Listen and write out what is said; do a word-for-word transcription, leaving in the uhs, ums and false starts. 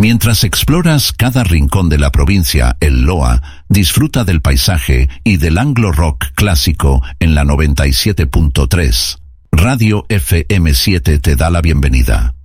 Mientras exploras cada rincón de la provincia, el Loa, disfruta del paisaje y del anglo rock clásico en la noventa y siete punto tres. Radio F M siete te da la bienvenida.